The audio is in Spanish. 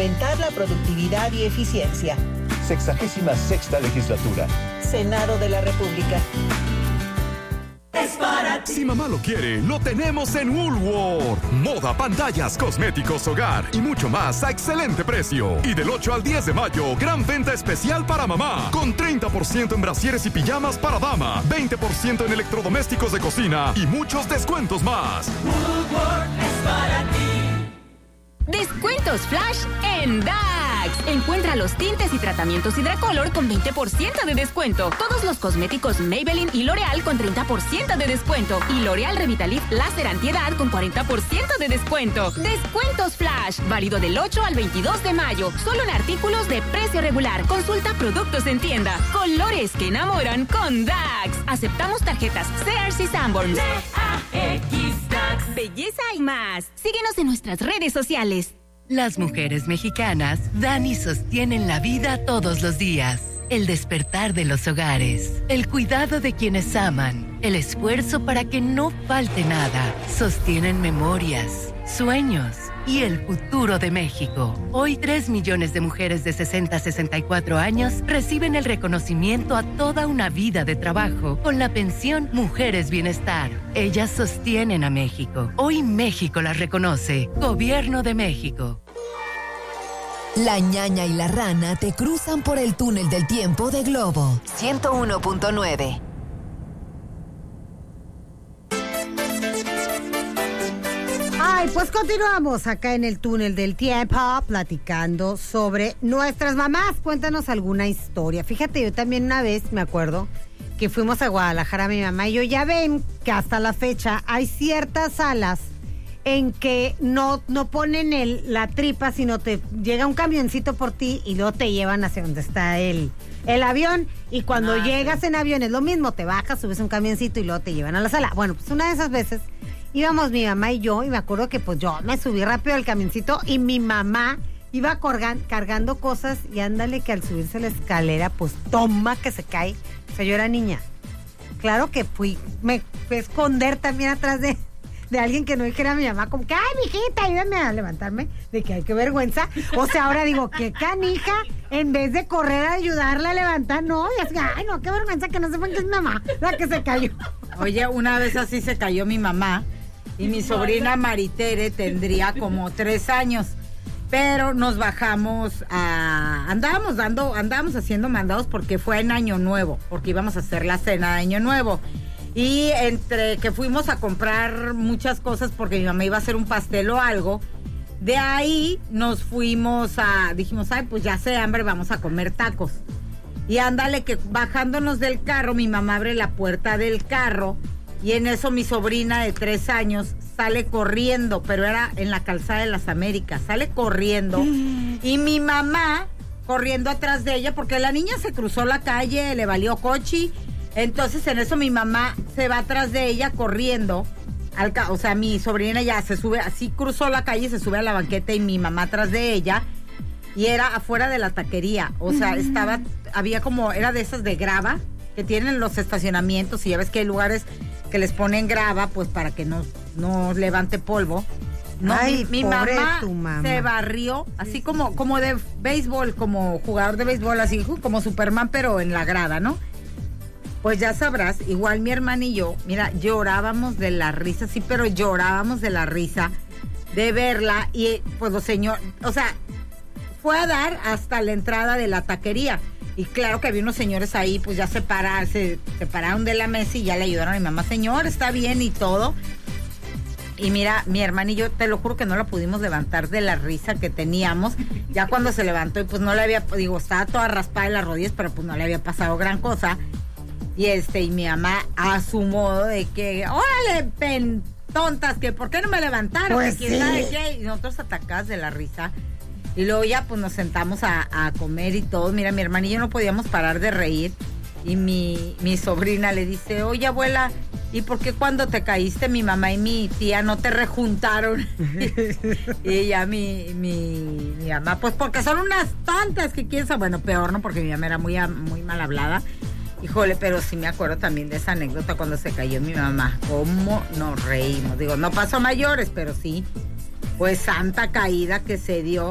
aumentar la productividad y eficiencia. 66ª legislatura. Senado de la República. Es para ti. Si mamá lo quiere, lo tenemos en Woolworth. Moda, pantallas, cosméticos, hogar y mucho más a excelente precio. Y del 8 al 10 de mayo, gran venta especial para mamá. Con 30% en brasieres y pijamas para dama, 20% en electrodomésticos de cocina y muchos descuentos más. Woolworth es para ti. Descuentos Flash en DAX. Encuentra los tintes y tratamientos Hidracolor con 20% de descuento. Todos los cosméticos Maybelline y L'Oreal con 30% de descuento. Y L'Oreal Revitalift Láser Antiedad con 40% de descuento. Descuentos Flash. Válido del 8 al 22 de mayo. Solo en artículos de precio regular. Consulta productos en tienda. Colores que enamoran con DAX. Aceptamos tarjetas Sears y Sanborns. DAX DAX. Belleza y más. Síguenos en nuestras redes sociales. Las mujeres mexicanas dan y sostienen la vida todos los días. El despertar de los hogares, el cuidado de quienes aman, el esfuerzo para que no falte nada. Sostienen memorias, sueños y el futuro de México. Hoy 3 millones de mujeres de 60 a 64 años reciben el reconocimiento a toda una vida de trabajo con la pensión Mujeres Bienestar. Ellas sostienen a México. Hoy México las reconoce. Gobierno de México. La ñaña y la rana te cruzan por el túnel del tiempo de Globo 101.9. Ay, pues continuamos acá en el túnel del tiempo platicando sobre nuestras mamás. Cuéntanos alguna historia. Fíjate, yo también una vez me acuerdo que fuimos a Guadalajara mi mamá y yo. Ya ven que hasta la fecha hay ciertas salas en que no ponen la tripa, sino te llega un camioncito por ti y luego te llevan hacia donde está el avión. Y cuando llegas en avión es lo mismo, te bajas, subes un camioncito y luego te llevan a la sala. Bueno, pues una de esas veces íbamos mi mamá y yo, y me acuerdo que pues yo me subí rápido al camioncito y mi mamá iba cargando cosas y ándale que al subirse la escalera, pues toma que se cae. O sea, yo era niña. Claro que me fui a esconder también atrás de alguien que no dijera a mi mamá, como que, ay, mijita, ayúdame a levantarme, de que hay que vergüenza. O sea, ahora digo, qué canija, en vez de correr a ayudarla a levantar, no, y así, ay, no, qué vergüenza que no sepan que es mi mamá la que se cayó. Oye, una vez así se cayó mi mamá, y mi sobrina Maritere tendría como 3 años, pero nos bajamos andábamos haciendo mandados porque fue en Año Nuevo, porque íbamos a hacer la cena de Año Nuevo. Y entre que fuimos a comprar muchas cosas porque mi mamá iba a hacer un pastel o algo, de ahí nos fuimos dijimos, ay, pues ya hace hambre, vamos a comer tacos. Y ándale que bajándonos del carro, mi mamá abre la puerta del carro y en eso mi sobrina de 3 años sale corriendo, pero era en la calzada de las Américas, sale corriendo y mi mamá corriendo atrás de ella porque la niña se cruzó la calle, le valió cochi. Entonces en eso mi mamá se va atrás de ella corriendo, o sea, mi sobrina ya se sube, así cruzó la calle, se sube a la banqueta y mi mamá atrás de ella, y era afuera de la taquería, o sea, había como, era de esas de grava, que tienen los estacionamientos, y ya ves que hay lugares que les ponen grava, pues para que no levante polvo. No, ay, mi mamá se barrió, así como de béisbol, como jugador de béisbol, así como Superman, pero en la grada, ¿no? Pues ya sabrás, igual mi hermana y yo, mira, llorábamos de la risa, sí, pero llorábamos de la risa de verla y pues los señores, o sea, fue a dar hasta la entrada de la taquería y claro que había unos señores ahí, pues ya se pararon de la mesa y ya le ayudaron a mi mamá, señor, está bien y todo. Y mira, mi hermana y yo, te lo juro que no la pudimos levantar de la risa que teníamos. Ya cuando se levantó y pues no le había, estaba toda raspada en las rodillas, pero pues no le había pasado gran cosa. Y mi mamá a su modo de que, órale, tontas, que ¿por qué no me levantaron? Pues ¿Quién sabe qué? Y nosotros atacadas de la risa. Y luego ya pues nos sentamos a comer y todo. Mira, mi hermana y yo no podíamos parar de reír. Y mi sobrina le dice, oye, abuela, ¿y por qué cuando te caíste mi mamá y mi tía no te rejuntaron? Y ya mi mamá, pues porque son unas tontas, que quién sabe. Bueno, peor, ¿no? Porque mi mamá era muy mal hablada. Híjole, pero sí me acuerdo también de esa anécdota cuando se cayó mi mamá. ¿Cómo nos reímos? Digo, no pasó a mayores, pero sí, pues santa caída que se dio.